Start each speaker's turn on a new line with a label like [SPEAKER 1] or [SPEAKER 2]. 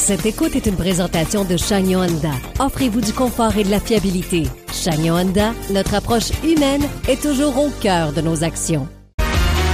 [SPEAKER 1] Cette écoute est une présentation de Chagnon Honda. Offrez-vous du confort et de la fiabilité. Chagnon Honda, notre approche humaine est toujours au cœur de nos actions.